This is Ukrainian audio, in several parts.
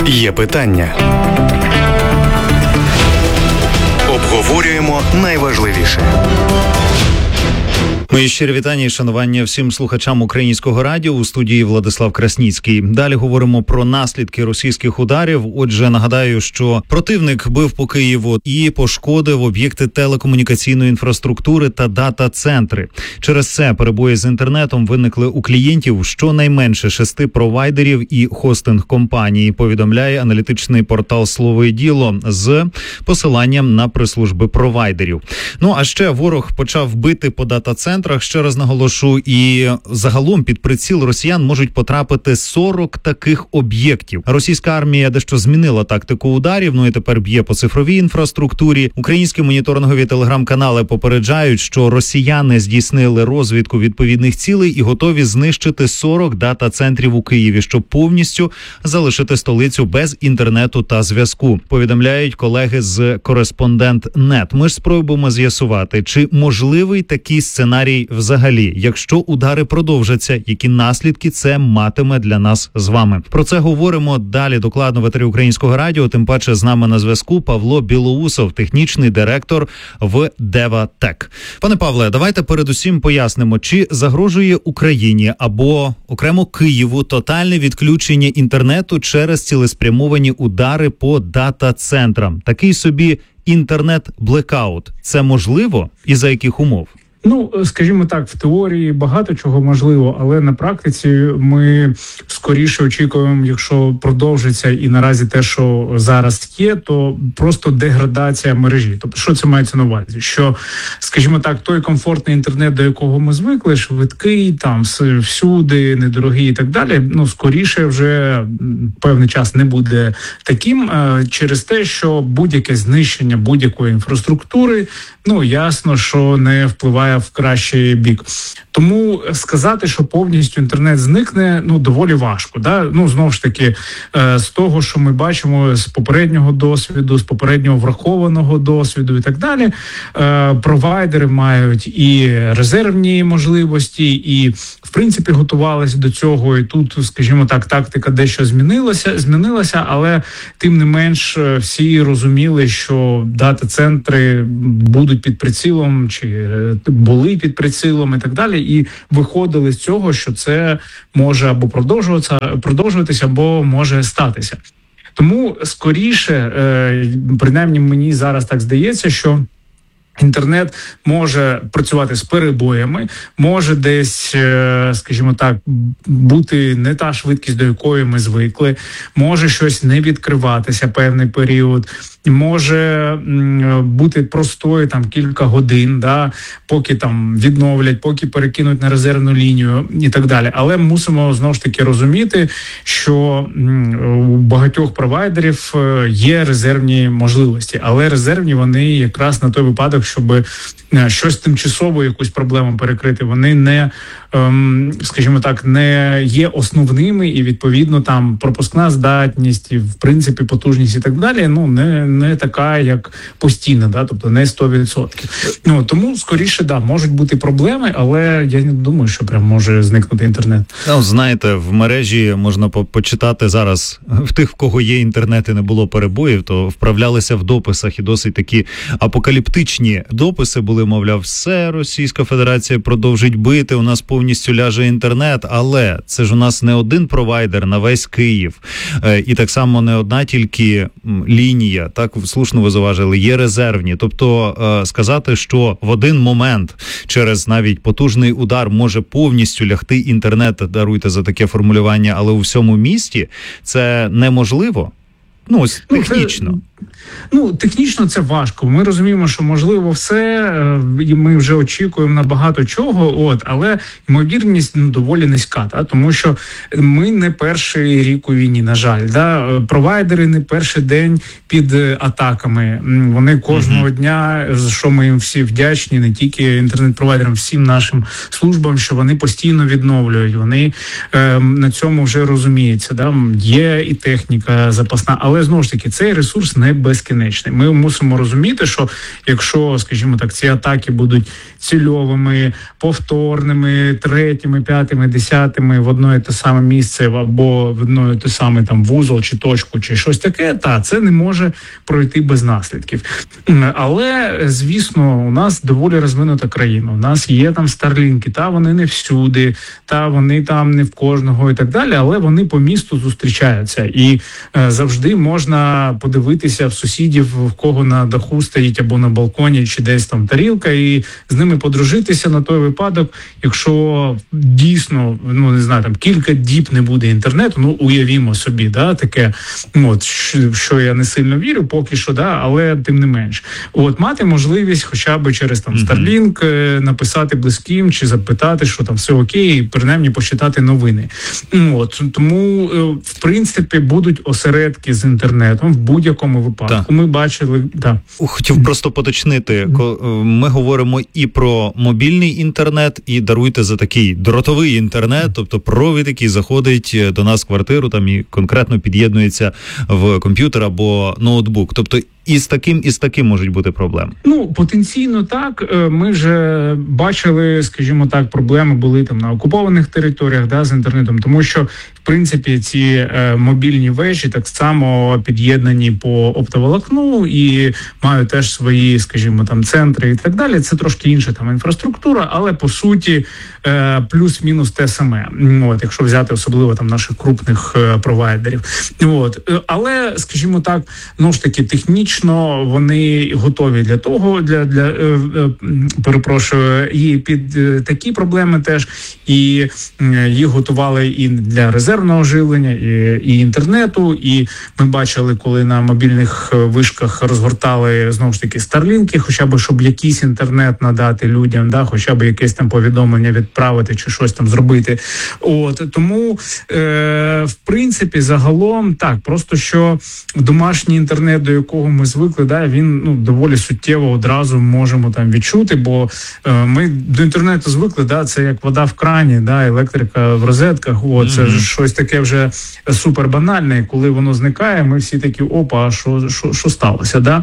Є питання. Обговорюємо найважливіше. Мої щирі вітання і шанування всім слухачам Українського радіо. У студії Владислав Красніцький. Далі говоримо про наслідки російських ударів. Отже, нагадаю, що противник бив по Києву і пошкодив об'єкти телекомунікаційної інфраструктури та дата-центри. Через це перебої з інтернетом виникли у клієнтів щонайменше 6 провайдерів і хостинг-компаній, повідомляє аналітичний портал «Слово і діло» з посиланням на прес-служби провайдерів. Ну, а ще ворог почав бити по дата-центрах. Ще раз наголошу, і загалом під приціл росіян можуть потрапити 40 таких об'єктів. Російська армія дещо змінила тактику ударів, ну і тепер б'є по цифровій інфраструктурі. Українські моніторингові телеграм-канали попереджають, що росіяни здійснили розвідку відповідних цілей і готові знищити 40 дата-центрів у Києві, щоб повністю залишити столицю без інтернету та зв'язку. Повідомляють колеги з Кореспондент.нет. Ми ж спробуємо з'ясувати, чи можливий такий сценарій взагалі, якщо удари продовжаться, які наслідки це матиме для нас з вами. Про це говоримо далі докладно в етері Українського радіо, тим паче з нами на зв'язку Павло Білоусов, технічний директор в Деватек. Пане Павле, давайте передусім пояснимо, чи загрожує Україні або окремо Києву тотальне відключення інтернету через цілеспрямовані удари по дата-центрам. Такий собі інтернет-блекаут. Це можливо і за яких умов? Ну, скажімо так, в теорії багато чого можливо, але на практиці ми скоріше очікуємо, якщо продовжиться і наразі те, що зараз є, то просто деградація мережі. Тобто, що це мається на увазі? Що, скажімо так, той комфортний інтернет, до якого ми звикли, швидкий, там всюди, недорогий і так далі, ну, скоріше вже певний час не буде таким через те, що будь-яке знищення будь-якої інфраструктури, ну, ясно, що не впливає в кращий бік. Тому сказати, що повністю інтернет зникне, ну, доволі важко. Да? Ну, знову ж таки, з того, що ми бачимо з попереднього досвіду, з попереднього врахованого досвіду і так далі, провайдери мають і резервні можливості, і, в принципі, готувалися до цього. І тут, скажімо так, тактика дещо змінилася, але, тим не менш, всі розуміли, що дата-центри будуть під прицілом, чи були під прицілом і так далі, і виходили з цього, що це може або продовжуватися, або може статися. Тому скоріше, принаймні мені зараз так здається, що інтернет може працювати з перебоями, може десь, скажімо так, бути не та швидкість, до якої ми звикли, може щось не відкриватися певний період, може бути простою там кілька годин, да, поки там відновлять, поки перекинуть на резервну лінію і так далі. Але мусимо знову ж таки розуміти, що у багатьох провайдерів є резервні можливості, але резервні вони якраз на той випадок, щоб щось тимчасово, якусь проблему перекрити, вони не, скажімо так, не є основними, і відповідно там пропускна здатність, і в принципі потужність і так далі, ну не така, як постійна, да, тобто не 100%. Ну тому скоріше, да, можуть бути проблеми, але я не думаю, що прям може зникнути інтернет. Ну, знаєте, в мережі можна почитати зараз в тих, в кого є інтернет і не було перебоїв, то вправлялися в дописах і досить такі апокаліптичні дописи були, мовляв, все, Російська Федерація продовжить бити, у нас повністю ляже інтернет, але це ж у нас не один провайдер на весь Київ, і так само не одна тільки лінія, так, слушно ви зауважили, є резервні. Тобто сказати, що в один момент через навіть потужний удар може повністю лягти інтернет, даруйте за таке формулювання, але у всьому місті, це неможливо. Ну, ось технічно. Технічно це важко. Ми розуміємо, що можливо все, і ми вже очікуємо на багато чого, але ймовірність доволі низька, тому що ми не перший рік у війні, на жаль. Провайдери не перший день під атаками. Вони кожного дня, за що ми їм всі вдячні, не тільки інтернет-провайдерам, всім нашим службам, що вони постійно відновлюють. Вони на цьому вже розуміються. Є і техніка запасна, але знову ж таки цей ресурс не не безкінечний. Ми мусимо розуміти, що якщо, скажімо так, ці атаки будуть цільовими, повторними, третіми, п'ятими, десятими в одно і те саме місце або в одно і те саме там вузол чи точку, чи щось таке, це не може пройти без наслідків. Але, звісно, у нас доволі розвинута країна. У нас є там старлінки, вони не всюди, вони там не в кожного і так далі, але вони по місту зустрічаються. І завжди можна подивитися в сусідів, в кого на даху стоїть або на балконі, чи десь там тарілка, і з ними подружитися на той випадок, якщо дійсно, не знаю, там кілька діб не буде інтернету, уявімо собі, таке, що я не сильно вірю, поки що, але тим не менш. Мати можливість хоча б через там Starlink написати близьким чи запитати, що там все окей, і принаймні почитати новини. Тому, в принципі, будуть осередки з інтернетом в будь-якому випадку. Так. Ми бачили, Хотів просто поточнити, ми говоримо і про мобільний інтернет, і даруйте за такий дротовий інтернет, тобто провід, який заходить до нас в квартиру, там і конкретно під'єднується в комп'ютер або ноутбук. Тобто і з таким можуть бути проблеми. Потенційно так. Ми вже бачили, скажімо так, проблеми були там на окупованих територіях, з інтернетом, тому що, в принципі, ці мобільні вежі так само під'єднані по оптоволокну і мають теж свої, скажімо, там центри і так далі. Це трошки інша там інфраструктура, але по суті плюс-мінус те саме. Якщо взяти особливо там наших крупних провайдерів. Але, скажімо так, ж таки технічно вони готові для того, і під такі проблеми теж, і їх готували і для резервного живлення, і інтернету, і ми бачили, коли на мобільних вишках розгортали, знову ж таки, старлінки, хоча б, щоб якийсь інтернет надати людям, хоча б якесь там повідомлення відправити чи щось там зробити. Тому, в принципі, загалом, просто що домашній інтернет, до якого ми звикли, він доволі суттєво одразу можемо там відчути, бо ми до інтернету звикли, це як вода в крані, електрика в розетках, це ж щось таке вже супер банальне, і коли воно зникає, ми всі такі, а що сталося,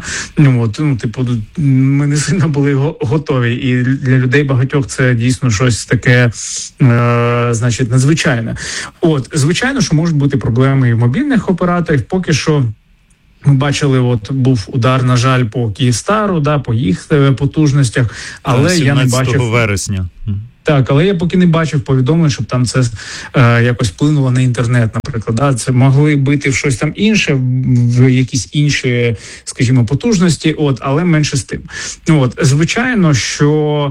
ми не сильно були готові, і для людей багатьох це дійсно щось таке, значить, надзвичайне. Звичайно, що можуть бути проблеми і в мобільних операторів, поки що. Ми бачили, був удар, на жаль, по Київстару, по їх потужностях, але я не бачив 17 вересня. Так, але я поки не бачив повідомлень, щоб там це якось вплинуло на інтернет, наприклад. Це могли бити в щось там інше, в якісь інші, скажімо, потужності, але менше з тим. Звичайно, що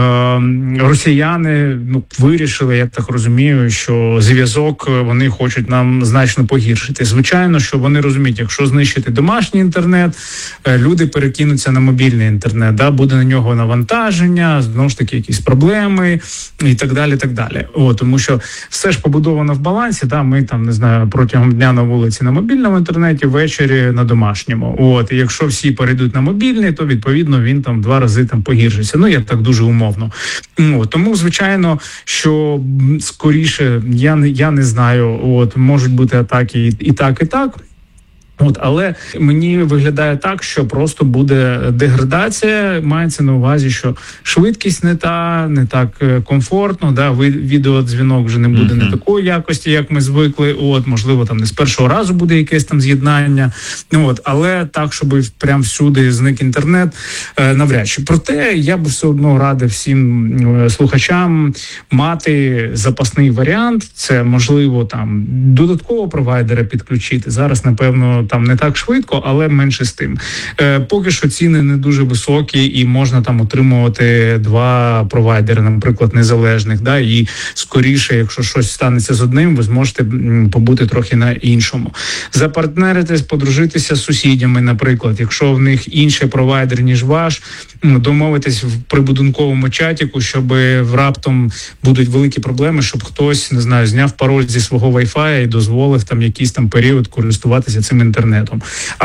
росіяни вирішили, я так розумію, що зв'язок вони хочуть нам значно погіршити. Звичайно, що вони розуміють, якщо знищити домашній інтернет, люди перекинуться на мобільний інтернет, буде на нього навантаження, знову ж таки якісь проблеми і так далі, так далі. Тому що все ж побудовано в балансі, ми там, не знаю, протягом дня на вулиці на мобільному інтернеті, ввечері на домашньому. І якщо всі перейдуть на мобільний, то відповідно він там 2 рази там погіршиться. Я так дуже умовно. Тому, звичайно, що скоріше, я не знаю, можуть бути атаки і так, і так. Але мені виглядає так, що просто буде деградація, мається на увазі, що швидкість не так комфортно, відеодзвінок вже не буде не такої якості, як ми звикли, можливо, там не з першого разу буде якесь там з'єднання, але так, щоб прям всюди зник інтернет, навряд чи. Проте я б все одно радив всім слухачам мати запасний варіант, це можливо там додатково провайдера підключити, зараз, напевно, там не так швидко, але менше з тим. Поки що ціни не дуже високі і можна там отримувати 2 провайдери, наприклад, незалежних, і скоріше, якщо щось станеться з одним, ви зможете побути трохи на іншому. Запартнеритись, подружитися з сусідями, наприклад, якщо в них інший провайдер, ніж ваш, домовитись в прибудинковому чатіку, щоб раптом будуть великі проблеми, щоб хтось, не знаю, зняв пароль зі свого Wi-Fi і дозволив там якийсь там період користуватися цим інтернетом. інтернетом.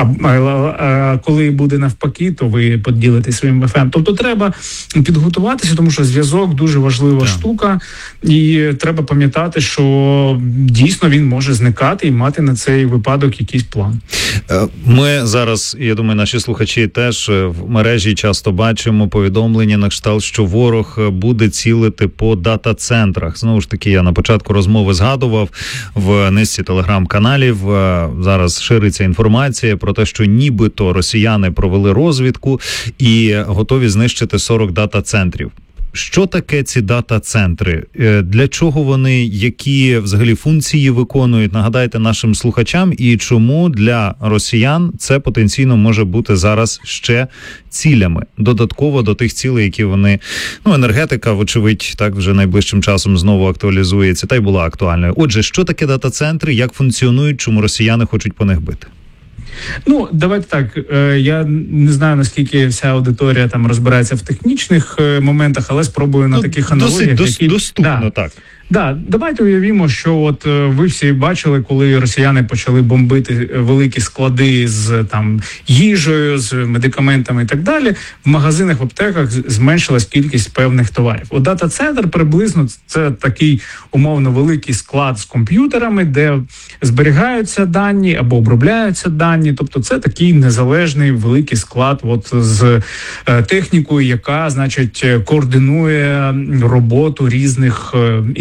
А коли буде навпаки, то ви поділитесь своїм Wi-Fi. Тобто треба підготуватися, тому що зв'язок дуже важлива штука, і треба пам'ятати, що дійсно він може зникати і мати на цей випадок якийсь план. Ми зараз, я думаю, наші слухачі теж в мережі часто бачимо повідомлення на кшталт, що ворог буде цілити по дата-центрах. Знову ж таки, я на початку розмови згадував в низці телеграм-каналів. Зараз шириться інформація про те, що нібито росіяни провели розвідку і готові знищити 40 дата-центрів. Що таке ці дата-центри? Для чого вони, які взагалі функції виконують? Нагадайте нашим слухачам, і чому для росіян це потенційно може бути зараз ще цілями, додатково до тих цілей, які вони... енергетика, вочевидь, так вже найближчим часом знову актуалізується, та й була актуальною. Отже, що таке дата-центри, як функціонують, чому росіяни хочуть по них бити? Давайте так, я не знаю, наскільки вся аудиторія там розбирається в технічних моментах, але спробую на таких аналогіях. Досить доступно, так. Давайте уявімо, що от ви всі бачили, коли росіяни почали бомбити великі склади з їжею, з медикаментами і так далі. В магазинах, в аптеках зменшилась кількість певних товарів. От дата-центр приблизно це такий умовно великий склад з комп'ютерами, де зберігаються дані або обробляються дані. Тобто це такий незалежний великий склад з технікою, яка, значить, координує роботу різних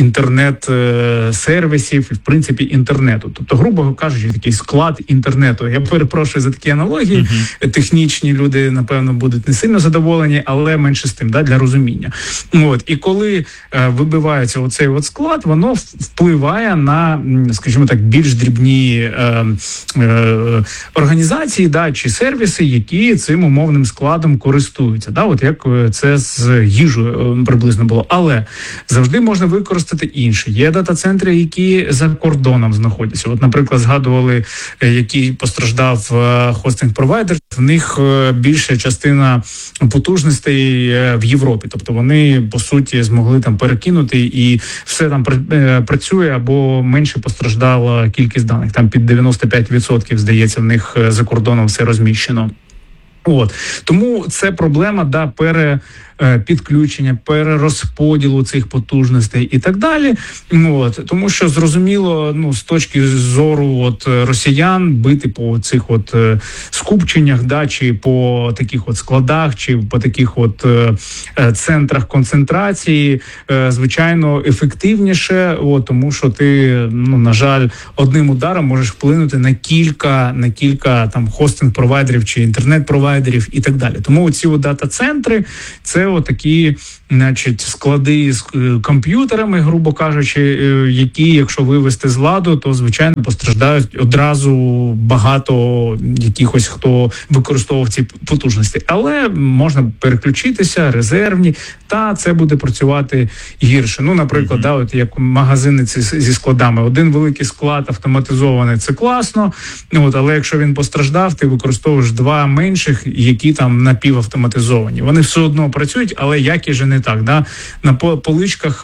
інтернет-сервісів, в принципі, інтернету. Тобто, грубо кажучи, такий склад інтернету. Я перепрошую за такі аналогії. Технічні люди, напевно, будуть не сильно задоволені, але менше з тим, для розуміння. І коли вибивається оцей склад, воно впливає на, скажімо так, більш дрібні організації, чи сервіси, які цим умовним складом користуються. От як це з їжею приблизно було. Але завжди можна використати інше. Є дата-центри, які за кордоном знаходяться. От, наприклад, згадували, який постраждав хостинг-провайдер. В них більша частина потужностей в Європі. Тобто вони, по суті, змогли там перекинути і все там працює або менше постраждала кількість даних. Там під 95%, здається, в них за кордоном все розміщено. Тому це проблема, підключення, перерозподілу цих потужностей і так далі. Тому що зрозуміло, з точки зору росіян бити по цих скупченнях, чи по таких складах, чи по таких центрах концентрації, звичайно, ефективніше, тому що ти, на жаль, одним ударом можеш вплинути на кілька там хостинг-провайдерів чи інтернет-провайдерів і так далі. Тому ці дата-центри – це такі, значить, склади з комп'ютерами, грубо кажучи, які, якщо вивести з ладу, то, звичайно, постраждають одразу багато якихось, хто використовував ці потужності. Але можна переключитися, резервні, та це буде працювати гірше. Наприклад, як магазини зі складами. Один великий склад автоматизований – це класно, але якщо він постраждав, ти використовуєш два менших, які там напівавтоматизовані. Вони все одно працюють, але якість же не так. На поличках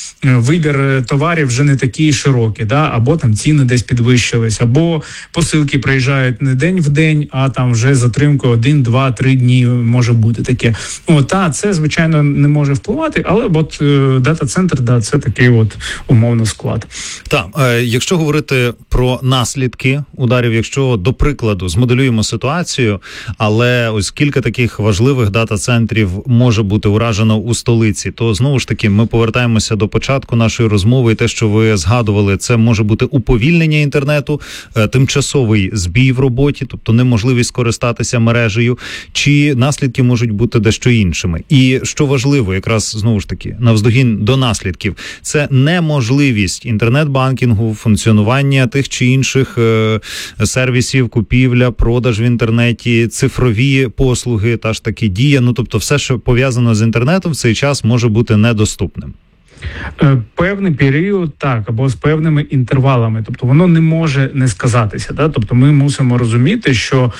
вибір товарів вже не такий широкий, або там ціни десь підвищились, або посилки приїжджають не день в день, а там вже затримкою 1, 2, 3 дні може бути таке. Це, звичайно, не може впливати, але дата-центр, це такий умовно склад. Так, якщо говорити про наслідки ударів, якщо, до прикладу, змоделюємо ситуацію, але ось кілька таких важливих дата-центрів може бути уражено у столиці, то знову ж таки ми повертаємося до початку нашої розмови, і те, що ви згадували, це може бути уповільнення інтернету, тимчасовий збій в роботі, тобто неможливість скористатися мережею, чи наслідки можуть бути дещо іншими. І що важливо, якраз знову ж таки, навздогін до наслідків, це неможливість інтернет-банкінгу, функціонування тих чи інших сервісів, купівля, продаж в інтернеті, цифрові послуги, та ж таки Дія, тобто все, що пов'язано з інтернетом, в цей час може бути недоступним. Певний період, так, або з певними інтервалами, тобто воно не може не сказатися. Да? Тобто ми мусимо розуміти, що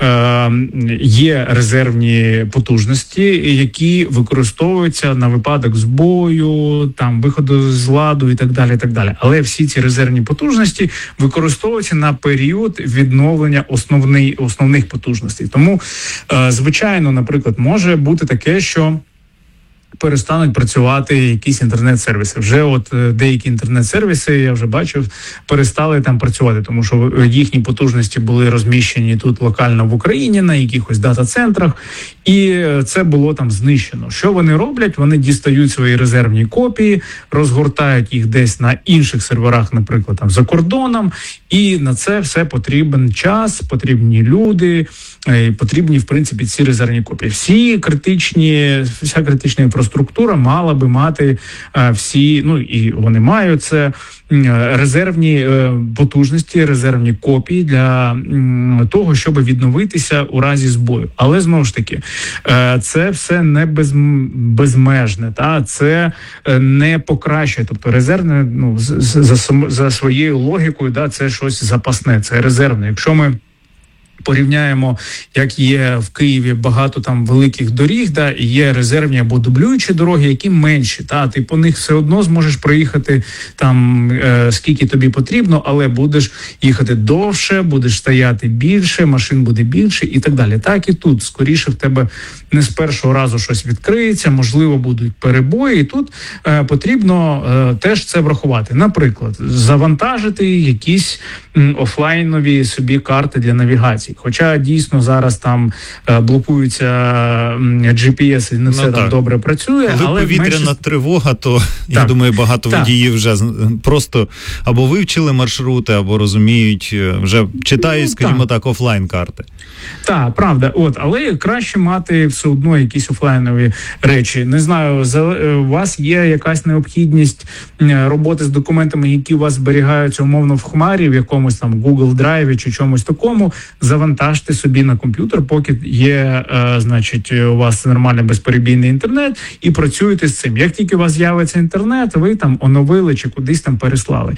є резервні потужності, які використовуються на випадок збою, там виходу з ладу і так далі, і так далі. Але всі ці резервні потужності використовуються на період відновлення основних потужностей. Тому, звичайно, наприклад, може бути таке, що перестануть працювати якісь інтернет-сервіси. Вже от деякі інтернет-сервіси, я вже бачив, перестали там працювати, тому що їхні потужності були розміщені тут локально в Україні, на якихось дата-центрах, і це було там знищено. Що вони роблять? Вони дістають свої резервні копії, розгортають їх десь на інших серверах, наприклад, там за кордоном, і на це все потрібен час, потрібні люди, потрібні, в принципі, ці резервні копії. Вся критична інфраструктура мала би мати всі, ну і вони мають це, резервні потужності, резервні копії для того, щоб відновитися у разі збою. Але знову ж таки, це все не безмежне, та це не покращує. Тобто резервне, ну, за своєю логікою, да, це щось запасне, це резервне. Якщо ми порівняємо, як є в Києві багато там великих доріг, да, і є резервні або дублюючі дороги, які менші, та ти по них все одно зможеш проїхати там скільки тобі потрібно, але будеш їхати довше, будеш стояти більше, машин буде більше і так далі. Так і тут, скоріше в тебе не з першого разу щось відкриється, можливо, будуть перебої, і тут потрібно теж це врахувати. Наприклад, завантажити якісь офлайнові собі карти для навігації. Хоча дійсно зараз там блокуються GPS і не все там добре працює. Але повітряна тривога, то я думаю, багато водіїв вже просто або вивчили маршрути, або розуміють, вже читають, скажімо так, офлайн-карти. Так, правда. Але краще мати все одно якісь офлайнові речі. Не знаю, у вас є якась необхідність роботи з документами, які у вас зберігаються умовно в хмарі, в якомусь там Google Drive чи чомусь такому, завантажте собі на комп'ютер, поки є, значить, у вас нормальний безперебійний інтернет, і працюєте з цим. Як тільки у вас з'явиться інтернет, ви там оновили чи кудись там переслали.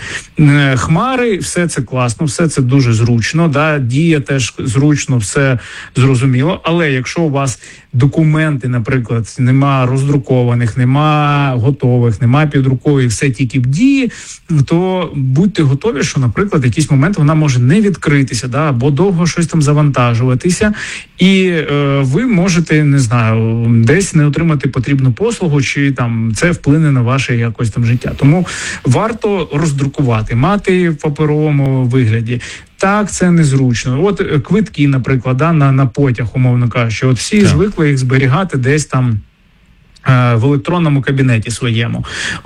Хмари, все це класно, все це дуже зручно, да, Дія теж зручно, все зрозуміло, але якщо у вас документи, наприклад, нема роздрукованих, нема готових, нема під рукою, все тільки в Дії, то будьте готові, що, наприклад, в якийсь момент вона може не відкритися, да, або довго щось там завантажуватися, і ви можете, не знаю, десь не отримати потрібну послугу, чи там це вплине на ваше якось там життя. Тому варто роздрукувати, мати в паперовому вигляді. Так, це незручно. От квитки, наприклад, да, на потяг, умовно кажучи, от всі звикли їх зберігати десь там в електронному кабінеті своєму.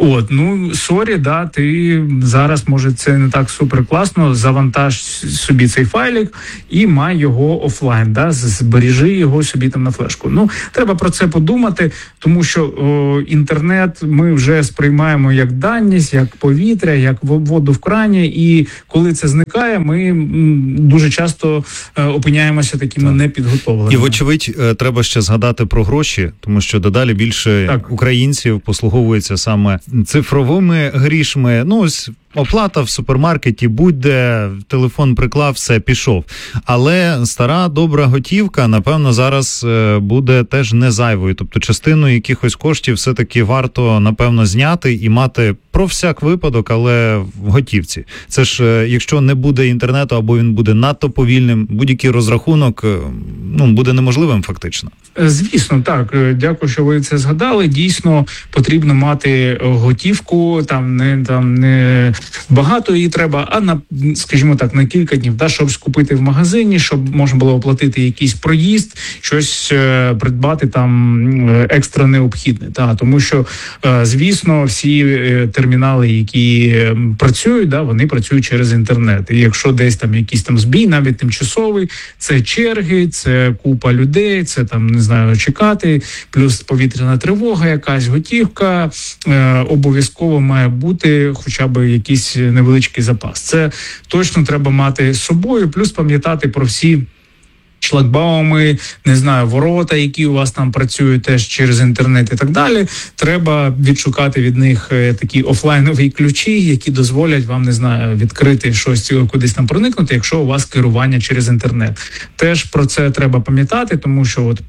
Сорі, да, ти зараз, може, це не так супер класно, завантаж собі цей файлик і май його офлайн, да, збережи його собі там на флешку. Треба про це подумати, тому що інтернет ми вже сприймаємо як даність, як повітря, як воду в крані, і коли це зникає, ми дуже часто опиняємося такими непідготовленими. І, вочевидь, треба ще згадати про гроші, тому що дедалі більше українців послуговуються саме цифровими грішми. Ось оплата в супермаркеті, будь-де, телефон приклав, все, пішов. Але стара добра готівка, напевно, зараз буде теж не зайвою. Тобто частину якихось коштів все-таки варто, напевно, зняти і мати про всяк випадок, але в готівці. Це ж, якщо не буде інтернету або він буде надто повільним, будь-який розрахунок буде неможливим фактично. Звісно, так. Дякую, що ви це згадали. Дійсно, потрібно мати готівку, не багато її треба, а скажімо так, на кілька днів, щоб скупити в магазині, щоб можна було оплатити якийсь проїзд, щось придбати там екстра необхідне. Тому що, звісно, всі термінали, які працюють, вони працюють через інтернет. І якщо десь там якийсь там збій, навіть тимчасовий, це черги, це купа людей, це там, не знаю, чекати, плюс повітряна тривога, якась готівка, обов'язково має бути хоча б якийсь невеличкий запас. Це точно треба мати з собою, плюс пам'ятати про всі шлагбауми, не знаю, ворота, які у вас там працюють теж через інтернет і так далі. Треба відшукати від них такі офлайнові ключі, які дозволять вам, не знаю, відкрити щось, кудись там проникнути, якщо у вас керування через інтернет. Теж про це треба пам'ятати, тому що от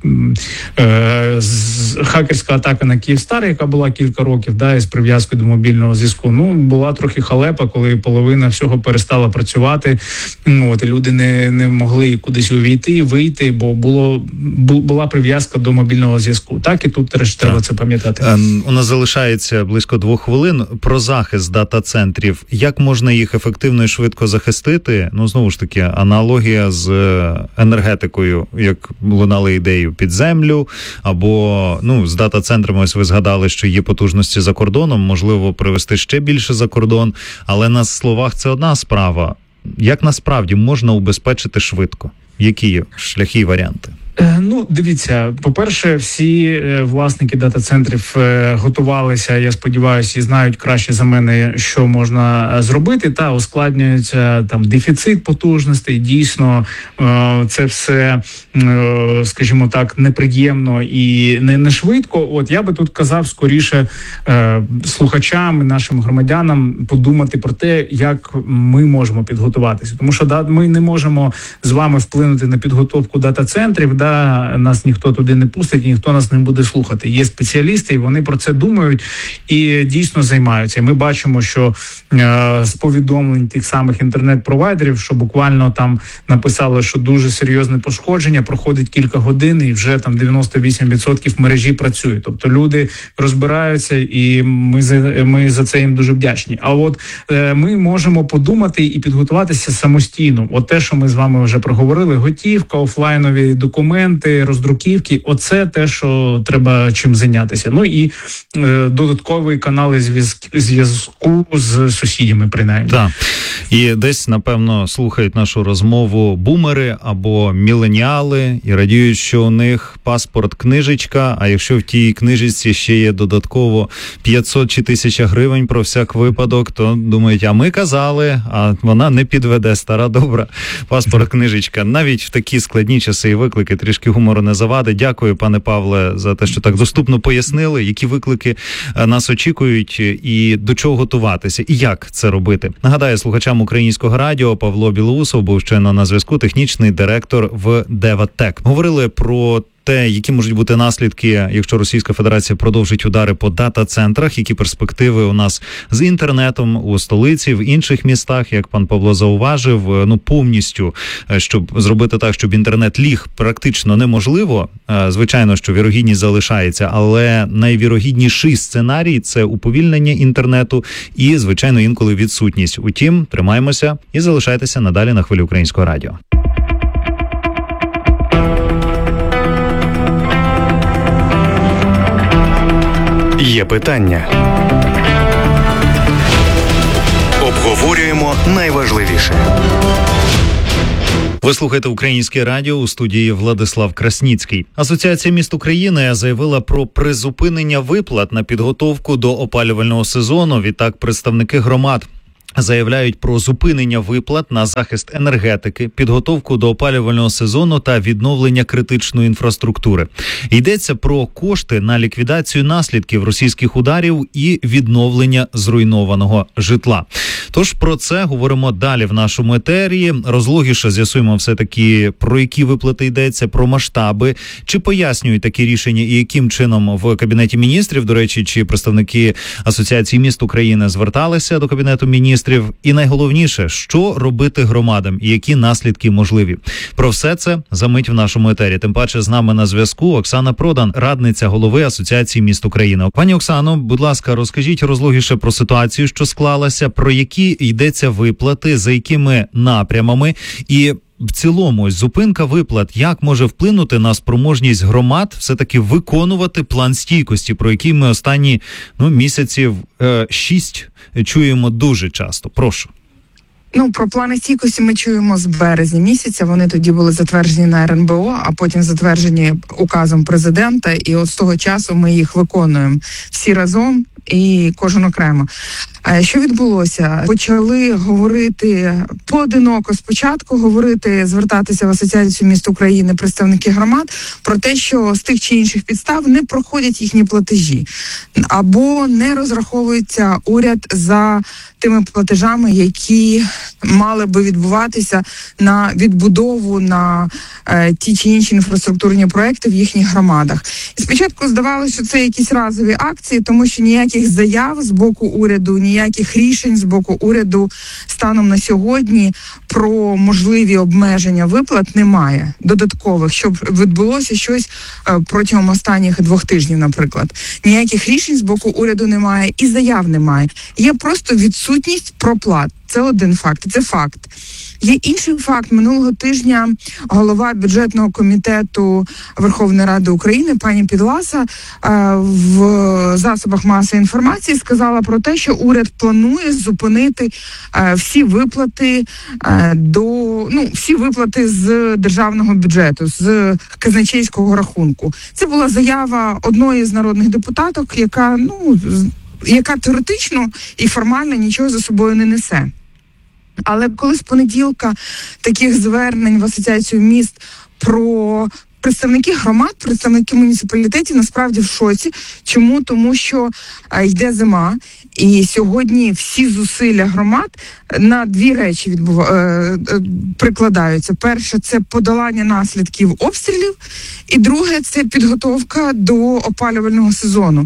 хакерська атака на Київстар, яка була кілька років, із прив'язкою до мобільного зв'язку, була трохи халепа, коли половина всього перестала працювати. І люди не могли кудись увійти, вийти, бо була прив'язка до мобільного зв'язку. Так, і тут теж треба це пам'ятати. У нас залишається близько 2 хвилин. Про захист дата-центрів. Як можна їх ефективно і швидко захистити? Знову ж таки, аналогія з енергетикою, як лунали ідею під землю, або, з дата-центрами, ось ви згадали, що є потужності за кордоном, можливо, привести ще більше за кордон, але на словах це одна справа. Як насправді можна убезпечити швидко? Які є шляхи і варіанти? Дивіться, по-перше, всі власники дата-центрів готувалися, я сподіваюся, і знають краще за мене, що можна зробити, та ускладнюється там дефіцит потужностей. Дійсно, це все, скажімо так, неприємно і не швидко. От я би тут казав скоріше слухачам, нашим громадянам подумати про те, як ми можемо підготуватися. Тому що ми не можемо з вами вплинути на підготовку дата-центрів, нас ніхто туди не пустить, ніхто нас не буде слухати. Є спеціалісти, і вони про це думають і дійсно займаються. І ми бачимо, що з повідомлень тих самих інтернет-провайдерів, що буквально там написали, що дуже серйозне пошкодження, проходить кілька годин і вже там 98% мережі працює. Тобто люди розбираються, і ми за це їм дуже вдячні. А от ми можемо подумати і підготуватися самостійно. От те, що ми з вами вже проговорили, готівка, офлайнові документи, роздруківки, оце те, що треба чим зайнятися. І додаткові канали зв'язку з сусідями, принаймні. Так. І десь, напевно, слухають нашу розмову бумери або міленіали і радіють, що у них паспорт, книжечка, а якщо в тій книжечці ще є додатково 500 чи 1000 гривень про всяк випадок, то думають, а ми казали, а вона не підведе, стара добра паспорт, книжечка. Навіть в такі складні часи і виклики трішки гумору не завадить. Дякую, пане Павле, за те, що так доступно пояснили, які виклики нас очікують і до чого готуватися, і як це робити. Нагадаю слухачам Українського радіо, Павло Білоусов був щойно на зв'язку, технічний директор в Деватек. Говорили про те, які можуть бути наслідки, якщо Російська Федерація продовжить удари по дата-центрах, які перспективи у нас з інтернетом у столиці, в інших містах, як пан Павло зауважив, повністю, щоб зробити так, щоб інтернет ліг, практично неможливо. Звичайно, що вірогідність залишається, але найвірогідніший сценарій – це уповільнення інтернету і, звичайно, інколи відсутність. Утім, тримаємося і залишайтеся надалі на хвилі Українського радіо. Є питання. Обговорюємо найважливіше. Ви слухаєте Українське радіо, у студії Владислав Красніцький. Асоціація міст України заявила про призупинення виплат на підготовку до опалювального сезону. Відтак представники громад заявляють про зупинення виплат на захист енергетики, підготовку до опалювального сезону та відновлення критичної інфраструктури. Йдеться про кошти на ліквідацію наслідків російських ударів і відновлення зруйнованого житла. Тож про це говоримо далі в нашому етері. Розлогіше з'ясуємо все-таки, про які виплати йдеться, про масштаби, чи пояснюють такі рішення і яким чином в Кабінеті міністрів, до речі, чи представники Асоціації міст України зверталися до Кабінету міністрів. І найголовніше, що робити громадам і які наслідки можливі. Про все це за мить в нашому етері. Тим паче з нами на зв'язку Оксана Продан, радниця голови Асоціації міст України. Пані Оксано, будь ласка, розкажіть розлогіше про ситуацію, що склалася, про які йдеться виплати, за якими напрямами і в цілому зупинка виплат як може вплинути на спроможність громад все-таки виконувати план стійкості, про який ми останні місяців 6 чуємо дуже часто. Прошу. Про плани стійкості ми чуємо з березня місяця. Вони тоді були затверджені на РНБО, а потім затверджені указом президента. І от з того часу ми їх виконуємо всі разом і кожен окремо. Що відбулося? Почали говорити поодиноко спочатку, звертатися в Асоціацію міст України представники громад про те, що з тих чи інших підстав не проходять їхні платежі, або не розраховується уряд за тими платежами, які мали би відбуватися на відбудову, на ті чи інші інфраструктурні проекти в їхніх громадах. І спочатку здавалося, що це якісь разові акції, тому що ніяких заяв з боку уряду, ніяких рішень з боку уряду станом на сьогодні про можливі обмеження виплат немає додаткових, щоб відбулося щось протягом останніх 2 тижнів, наприклад. Ніяких рішень з боку уряду немає і заяв немає. Є просто відсутність проплат. Це один факт, це факт. Є інший факт. Минулого тижня голова бюджетного комітету Верховної Ради України пані Підласа в засобах масової інформації сказала про те, що уряд планує зупинити всі виплати всі виплати з державного бюджету, з казначейського рахунку. Це була заява одної з народних депутаток, яка теоретично і формально нічого за собою не несе. Але коли з понеділка таких звернень в Асоціацію міст про представники громад, представники муніципалітетів насправді в шоці. Чому? Тому що йде зима, і сьогодні всі зусилля громад на 2 речі прикладаються. Перше – це подолання наслідків обстрілів, і друге – це підготовка до опалювального сезону.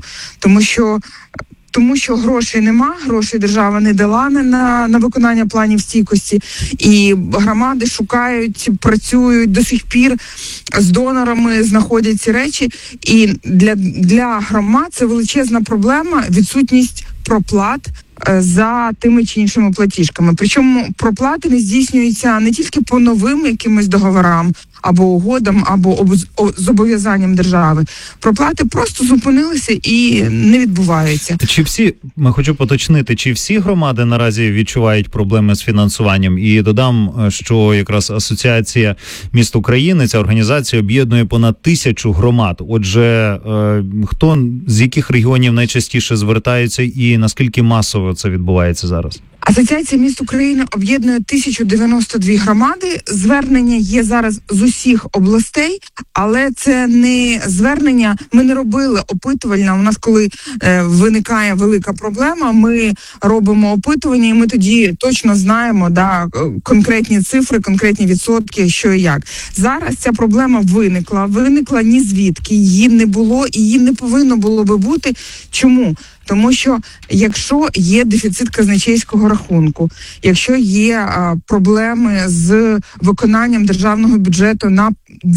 Тому що грошей нема, грошей держава не дала на виконання планів стійкості, і громади шукають, працюють до сих пір з донорами, знаходять ці речі. І для громад це величезна проблема – відсутність проплат за тими чи іншими платіжками. Причому проплати не здійснюються не тільки по новим якимось договорам, або угодам, або зобов'язанням держави. Проплати просто зупинилися і не відбуваються. Хочу поточнити, чи всі громади наразі відчувають проблеми з фінансуванням? І додам, що якраз Асоціація міст України, ця організація об'єднує понад 1000 громад. Отже, хто з яких регіонів найчастіше звертаються і наскільки масово це відбувається зараз? Асоціація міст України об'єднує 1092 громади. Звернення є зараз з усіх областей, але це не звернення. Ми не робили опитувальне. У нас, коли виникає велика проблема, ми робимо опитування, і ми тоді точно знаємо конкретні цифри, конкретні відсотки, що і як. Зараз ця проблема виникла ні звідки, її не було і її не повинно було би бути. Чому? Тому що якщо є дефіцит казначейського рахунку, якщо є проблеми з виконанням державного бюджету на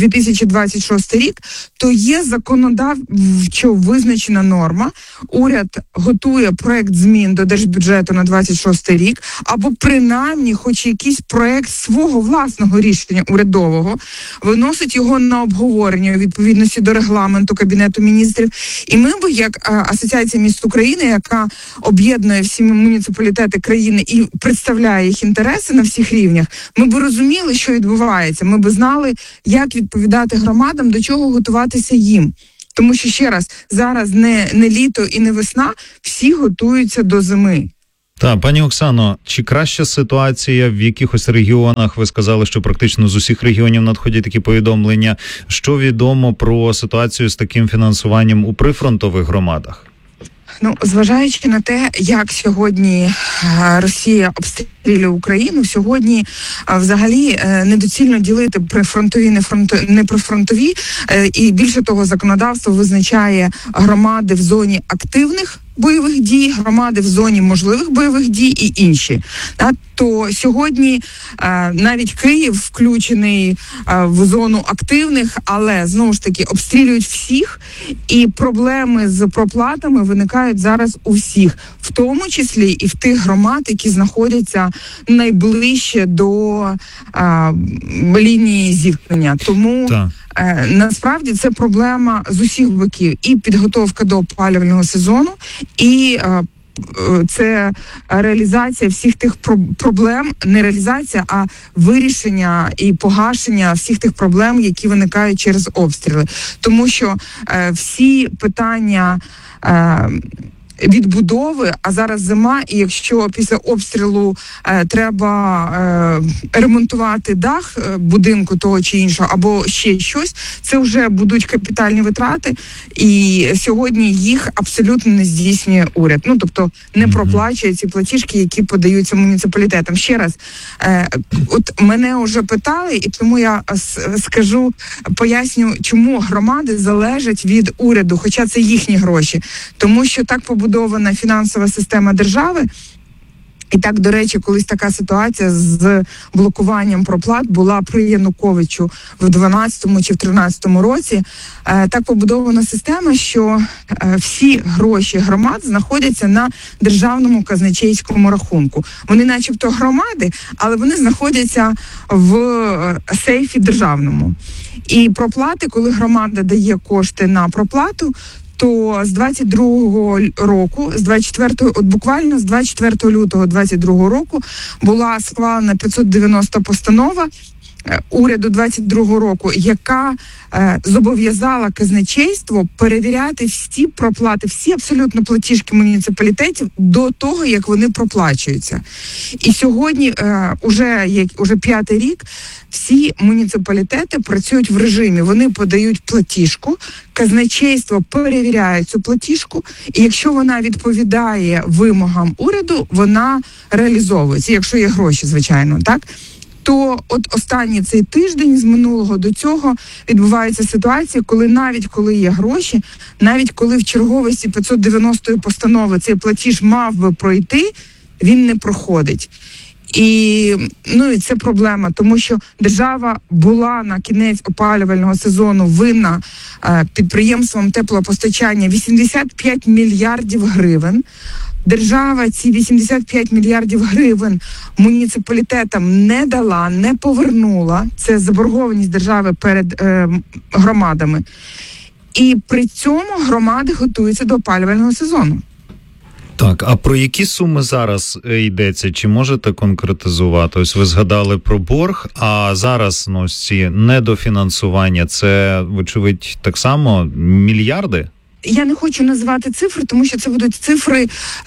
2026 рік, то є законодавчо визначена норма. Уряд готує проект змін до держбюджету на 26 рік, або принаймні хоч якийсь проект свого власного рішення урядового, виносить його на обговорення у відповідності до регламенту Кабінету міністрів. І ми б, як Асоціація міст України, яка об'єднує всі муніципалітети країни і представляє їх інтереси на всіх рівнях, ми б розуміли, що відбувається. Ми б знали, як відповідати громадам, до чого готуватися їм. Тому що, ще раз, зараз не літо і не весна, всі готуються до зими. Так, пані Оксано, чи краща ситуація в якихось регіонах? Ви сказали, що практично з усіх регіонів надходять такі повідомлення. Що відомо про ситуацію з таким фінансуванням у прифронтових громадах? Зважаючи на те, як сьогодні Росія обстрілює Україну, сьогодні взагалі недоцільно ділити прифронтові, неприфронтові, і більше того, законодавство визначає громади в зоні активних бойових дій, громади в зоні можливих бойових дій і інші. То сьогодні навіть Київ включений в зону активних, але, знову ж таки, обстрілюють всіх, і проблеми з проплатами виникають зараз у всіх, в тому числі і в тих громад, які знаходяться найближче до лінії зіткнення. Тому насправді це проблема з усіх боків. І підготовка до опалювального сезону, і це реалізація всіх тих проблем, не реалізація, а вирішення і погашення всіх тих проблем, які виникають через обстріли. Тому що всі питання відбудови, а зараз зима, і якщо після обстрілу треба ремонтувати дах будинку того чи іншого, або ще щось, це вже будуть капітальні витрати, і сьогодні їх абсолютно не здійснює уряд. Ну, тобто не проплачує ці платіжки, які подаються муніципалітетам. Ще раз, от мене вже питали, і тому я поясню, чому громади залежать від уряду, хоча це їхні гроші. Тому що так побудована фінансова система держави. І так, до речі, колись така ситуація з блокуванням проплат була при Януковичу в 12-му чи в 13-му році. Так побудована система, що всі гроші громад знаходяться на державному казначейському рахунку. Вони начебто громади, але вони знаходяться в сейфі державному. І проплати, коли громада дає кошти на проплату, то з 22-го року, буквально з 24 лютого 22-го року була схвалена 590 постанова уряду 22-го року, яка зобов'язала казначейство перевіряти всі проплати, всі абсолютно платіжки муніципалітетів до того, як вони проплачуються. І сьогодні, уже 5-й рік, всі муніципалітети працюють в режимі. Вони подають платіжку, казначейство перевіряє цю платіжку, і якщо вона відповідає вимогам уряду, вона реалізовується, якщо є гроші, звичайно, так? То от останній цей тиждень з минулого до цього відбувається ситуація, коли є гроші, навіть коли в черговості 590-ї постанови цей платіж мав би пройти, він не проходить. І це проблема, тому що держава була на кінець опалювального сезону винна підприємствам теплопостачання 85 мільярдів гривень. Держава ці 85 мільярдів гривень муніципалітетам не дала, не повернула. Це заборгованість держави перед громадами. І при цьому громади готуються до опалювального сезону. Так, а про які суми зараз йдеться? Чи можете конкретизувати? Ось ви згадали про борг, а зараз ці недофінансування, це, вочевидь, так само мільярди? Я не хочу називати цифри, тому що це будуть цифри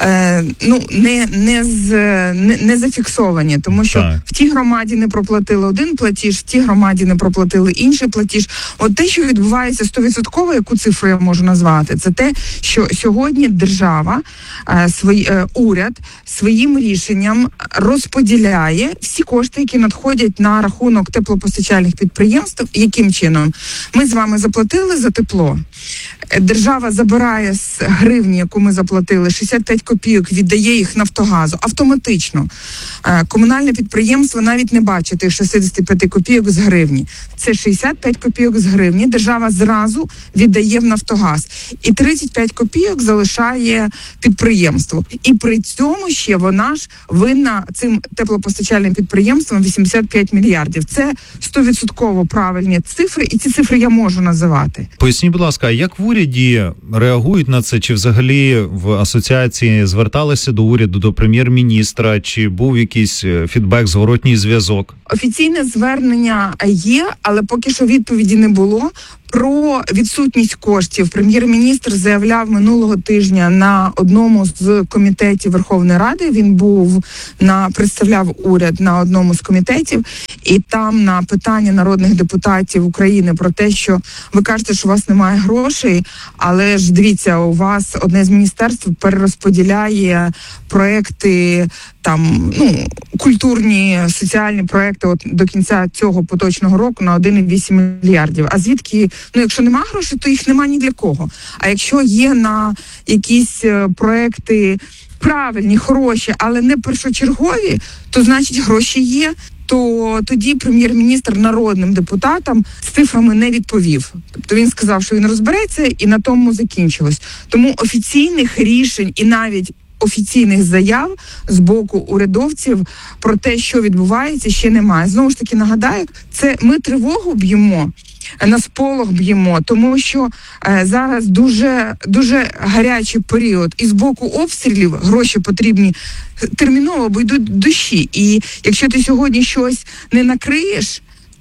не зафіксовані, тому що в тій громаді не проплатили один платіж, в тій громаді не проплатили інший платіж. От те, що відбувається 100%, яку цифру я можу назвати, це те, що сьогодні держава, уряд своїм рішенням розподіляє всі кошти, які надходять на рахунок теплопостачальних підприємств. Яким чином? Ми з вами заплатили за тепло. Держава забирає з гривні, яку ми заплатили, 65 копійок, віддає їх Нафтогазу автоматично. Комунальне підприємство навіть не бачить тих 65 копійок з гривні. Це 65 копійок з гривні держава зразу віддає в Нафтогаз. І 35 копійок залишає підприємство. І при цьому ще вона ж винна цим теплопостачальним підприємствам 85 мільярдів. Це 100% правильні цифри, і ці цифри я можу називати. Поясніть, будь ласка, як в уряді реагують на це? Чи взагалі в асоціації зверталися до уряду, до прем'єр-міністра? Чи був якийсь фідбек, зворотній зв'язок? Офіційне звернення є, але поки що відповіді не було. Про відсутність коштів прем'єр-міністр заявляв минулого тижня на одному з комітетів Верховної Ради. Він представляв уряд на одному з комітетів, і там на питання народних депутатів України про те, що ви кажете, що у вас немає грошей, але ж дивіться, у вас одне з міністерств перерозподіляє проекти, культурні, соціальні проекти до кінця цього поточного року на 1,8 мільярдів. А звідки, якщо нема грошей, то їх нема ні для кого. А якщо є на якісь проекти правильні, хороші, але не першочергові, то значить гроші є. То тоді прем'єр-міністр народним депутатам з цифрами не відповів. Тобто він сказав, що він розбереться, і на тому закінчилось. Тому офіційних рішень і навіть офіційних заяв з боку урядовців про те, що відбувається, ще немає. Знову ж таки, нагадаю, це ми тривогу б'ємо, на сполох б'ємо, тому що зараз дуже, дуже гарячий період. І з боку обстрілів гроші потрібні терміново, бо йдуть дощі. І якщо ти сьогодні щось не накриєш,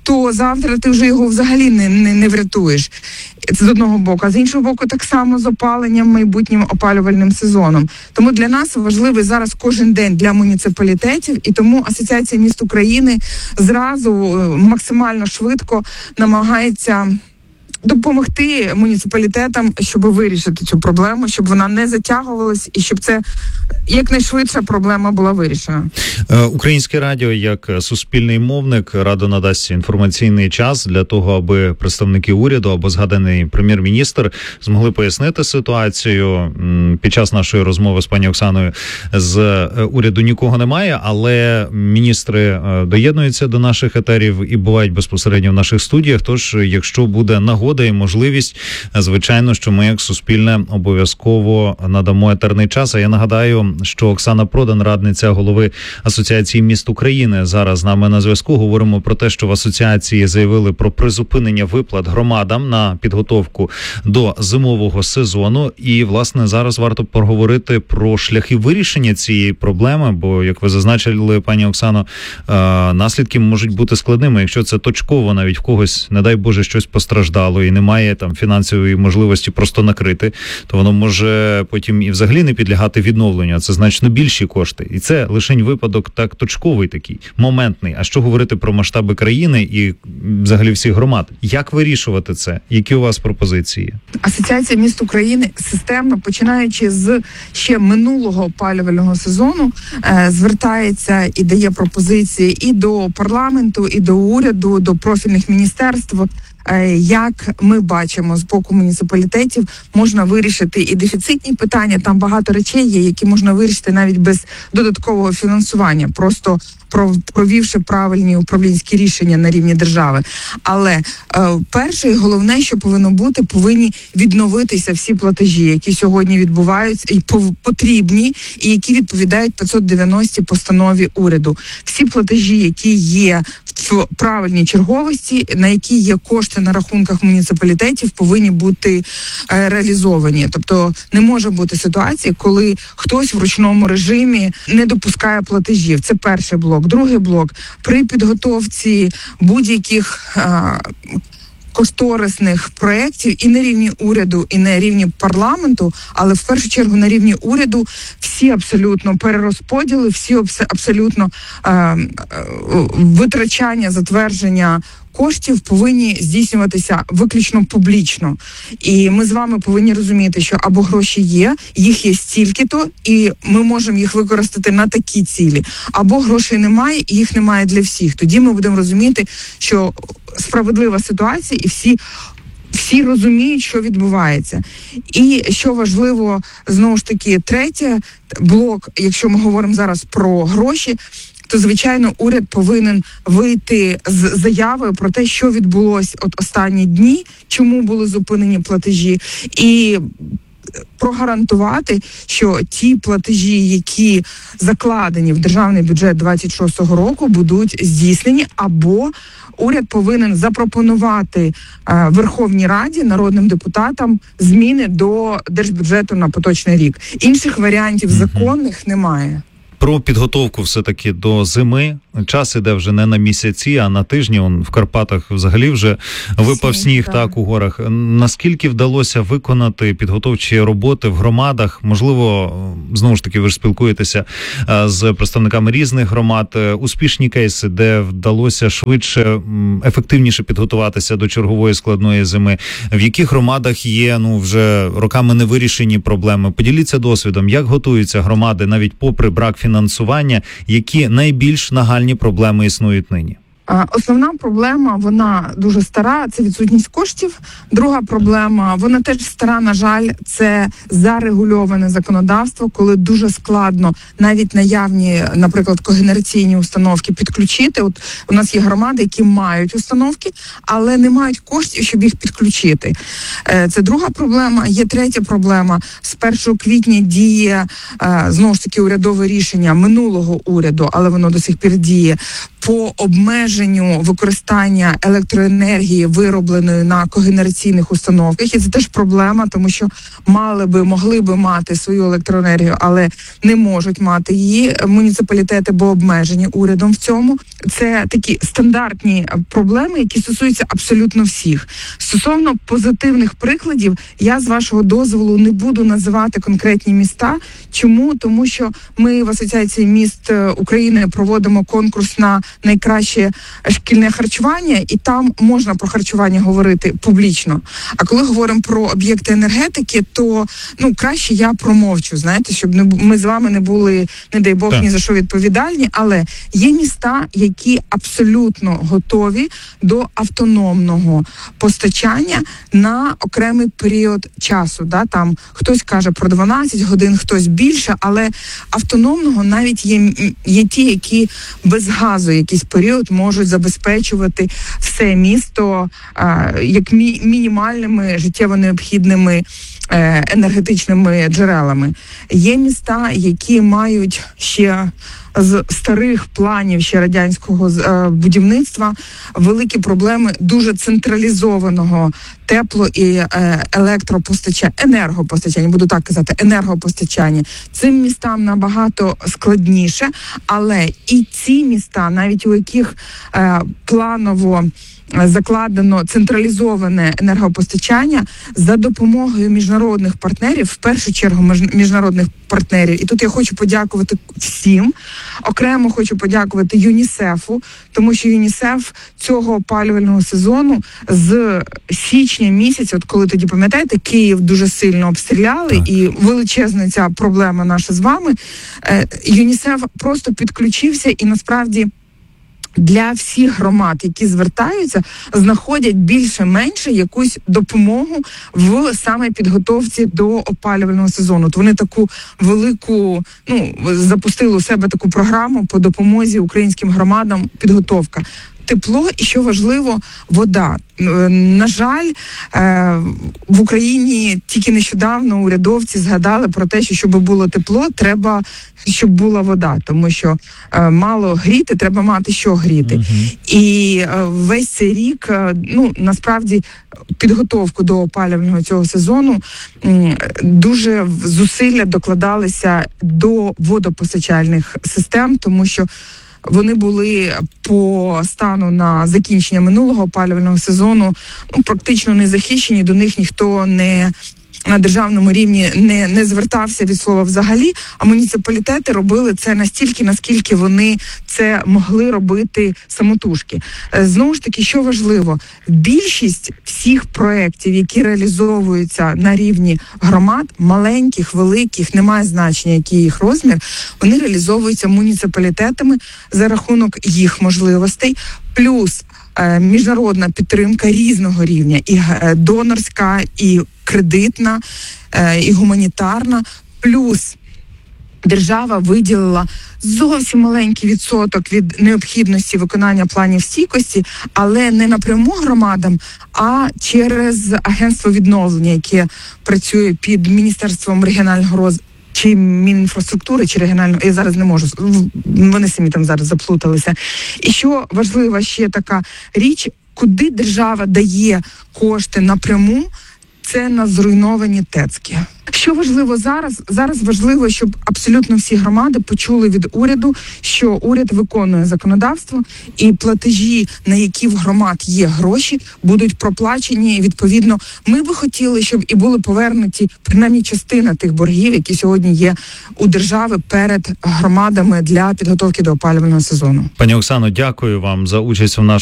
то завтра ти вже його взагалі не врятуєш. Це з одного боку. А з іншого боку, так само з опаленням майбутнім опалювальним сезоном. Тому для нас важливий зараз кожен день для муніципалітетів, і тому Асоціація міст України зразу максимально швидко намагається допомогти муніципалітетам, щоб вирішити цю проблему, щоб вона не затягувалась і щоб це якнайшвидша проблема була вирішена. Українське радіо, як суспільний мовник, радо надасть інформаційний час для того, аби представники уряду або згаданий прем'єр-міністр змогли пояснити ситуацію. Під час нашої розмови з пані Оксаною з уряду нікого немає, але міністри доєднуються до наших етерів і бувають безпосередньо в наших студіях. Тож, якщо буде нагода і можливість, звичайно, що ми як суспільне обов'язково надамо етерний час. А я нагадаю, що Оксана Продан, радниця голови Асоціації міст України, зараз з нами на зв'язку. Говоримо про те, що в асоціації заявили про призупинення виплат громадам на підготовку до зимового сезону. І, власне, зараз варто поговорити про шляхи вирішення цієї проблеми, бо, як ви зазначили, пані Оксано, наслідки можуть бути складними. Якщо це точково, навіть в когось, не дай Боже, щось постраждало і немає там фінансової можливості просто накрити, то воно може потім і взагалі не підлягати відновленню. Це значно більші кошти. І це лишень випадок так точковий такий, моментний. А що говорити про масштаби країни і взагалі всіх громад? Як вирішувати це? Які у вас пропозиції? Асоціація міст України системно, починаючи з ще минулого опалювального сезону, звертається і дає пропозиції і до парламенту, і до уряду, до профільних міністерств. Як ми бачимо з боку муніципалітетів, можна вирішити і дефіцитні питання, там багато речей є, які можна вирішити навіть без додаткового фінансування, просто провівши правильні управлінські рішення на рівні держави. Але перше і головне, що повинно бути, повинні відновитися всі платежі, які сьогодні відбуваються, і потрібні, і які відповідають 590 постанові уряду. Всі платежі, які є в правильній черговості, на які є кошти на рахунках муніципалітетів, повинні бути реалізовані. Тобто не може бути ситуації, коли хтось в ручному режимі не допускає платежів. Це перший блок. Другий блок. При підготовці будь-яких кошторисних проєктів і на рівні уряду, і на рівні парламенту, але в першу чергу на рівні уряду всі абсолютно перерозподіли, всі абсолютно витрачання, затвердження коштів повинні здійснюватися виключно публічно. І ми з вами повинні розуміти, що або гроші є, їх є стільки-то, і ми можемо їх використати на такі цілі, або грошей немає, і їх немає для всіх. Тоді ми будемо розуміти, що справедлива ситуація, і всі розуміють, що відбувається. І що важливо, знову ж таки, третє, блок, якщо ми говоримо зараз про гроші, то, звичайно, уряд повинен вийти з заявою про те, що відбулось от останні дні, чому були зупинені платежі, і прогарантувати, що ті платежі, які закладені в державний бюджет 26-го року, будуть здійснені, або уряд повинен запропонувати Верховній Раді, народним депутатам, зміни до держбюджету на поточний рік. Інших варіантів законних немає. Про підготовку все-таки до зими. Час іде вже не на місяці, а на тижні. В Карпатах взагалі вже випав сніг, так, у горах. Наскільки вдалося виконати підготовчі роботи в громадах? Можливо, знову ж таки, ви ж спілкуєтеся з представниками різних громад. Успішні кейси, де вдалося швидше, ефективніше підготуватися до чергової складної зими. В яких громадах є, вже роками не вирішені проблеми? Поділіться досвідом, як готуються громади, навіть попри брак фінансування, які найбільш нагальні проблеми існують нині? Основна проблема, вона дуже стара, це відсутність коштів. Друга проблема, вона теж стара, на жаль, це зарегульоване законодавство, коли дуже складно навіть наявні, наприклад, когенераційні установки підключити. От у нас є громади, які мають установки, але не мають коштів, щоб їх підключити. Це друга проблема. Є третя проблема. З 1 квітня діє, знову ж таки, урядове рішення минулого уряду, але воно до сих пір діє, по обмеженню обмеженню використання електроенергії, виробленої на когенераційних установках. І це теж проблема, тому що могли би мати свою електроенергію, але не можуть мати її муніципалітети, бо обмежені урядом в цьому. Це такі стандартні проблеми, які стосуються абсолютно всіх. Стосовно позитивних прикладів, я з вашого дозволу не буду називати конкретні міста. Чому? Тому що ми в Асоціації міст України проводимо конкурс на найкраще шкільне харчування, і там можна про харчування говорити публічно. А коли говоримо про об'єкти енергетики, то краще я промовчу, знаєте, щоб ми з вами не були, не дай Бог, ні за що відповідальні, але є міста, які абсолютно готові до автономного постачання на окремий період часу. Да? Там хтось каже про 12 годин, хтось більше, але автономного навіть є ті, які без газу якийсь період можуть забезпечувати все місто як мінімальними життєво необхідними енергетичними джерелами. Є міста, які мають ще з старих планів ще радянського будівництва великі проблеми дуже централізованого тепло- і енергопостачання, буду так казати, енергопостачання. Цим містам набагато складніше, але і ці міста, навіть у яких планово закладено централізоване енергопостачання, за допомогою міжнародних партнерів, в першу чергу міжнародних партнерів. І тут я хочу подякувати всім. Окремо хочу подякувати ЮНІСЕФу, тому що ЮНІСЕФ цього опалювального сезону з січня місяця, от коли тоді, пам'ятаєте, Київ дуже сильно обстріляли, і величезна ця проблема наша з вами, ЮНІСЕФ просто підключився і насправді для всіх громад, які звертаються, знаходять більше-менше якусь допомогу в саме підготовці до опалювального сезону. От вони таку велику, запустили у себе таку програму по допомозі українським громадам, підготовка. Тепло і, що важливо, вода. На жаль, в Україні тільки нещодавно урядовці згадали про те, що щоб було тепло, треба, щоб була вода, тому що мало гріти, треба мати що гріти. І весь цей рік, насправді, підготовку до опалювального цього сезону дуже зусилля докладалися до водопостачальних систем, тому що вони були по стану на закінчення минулого опалювального сезону практично не захищені, до них ніхто на державному рівні не звертався від слова взагалі, а муніципалітети робили це настільки, наскільки вони це могли робити самотужки. Знову ж таки, що важливо, більшість всіх проєктів, які реалізовуються на рівні громад, маленьких, великих, немає значення, який їх розмір, вони реалізовуються муніципалітетами за рахунок їх можливостей, плюс міжнародна підтримка різного рівня, і донорська, і кредитна, і гуманітарна, плюс держава виділила зовсім маленький відсоток від необхідності виконання планів стійкості, але не напряму громадам, а через агентство відновлення, яке працює під Міністерством регіонального розвитку, чи Мінінфраструктури, чи регіонального, я зараз не можу, вони самі там зараз заплуталися. І що важлива ще така річ, куди держава дає кошти напряму, це на зруйновані ТЕЦки. Що важливо зараз? Зараз важливо, щоб абсолютно всі громади почули від уряду, що уряд виконує законодавство, і платежі, на які в громад є гроші, будуть проплачені. Відповідно, ми би хотіли, щоб і були повернуті принаймні частина тих боргів, які сьогодні є у держави перед громадами для підготовки до опалювального сезону. Пані Оксано, дякую вам за участь у нашому